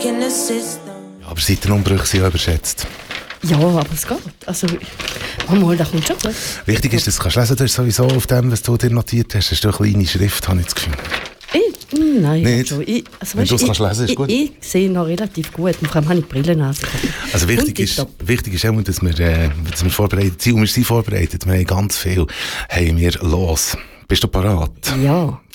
Aber Seitenumbrüche sind ja überschätzt. Ja, aber es geht. Also, manchmal, da kommt schon gut. Wichtig ist, dass du sowieso auf dem, was du dir notiert hast, hast du eine kleine Schrift, habe ich das Gefühl. Nein, nicht. schon. Wenn du es lesen, ist gut. Ich sehe noch relativ gut. Und vor allem habe ich die Brillennase. Also wichtig ist auch, dass wir vorbereitet sind. Und wir sind vorbereitet. Wir haben ganz viel los. Bist du parat? Ja.